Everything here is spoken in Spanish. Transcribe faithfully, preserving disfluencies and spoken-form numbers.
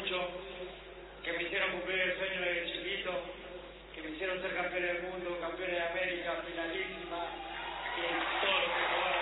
mucho, que me hicieron cumplir el sueño de chiquito, que me hicieron ser campeón del mundo, campeón de América, finalísima, y todo lo que jugaron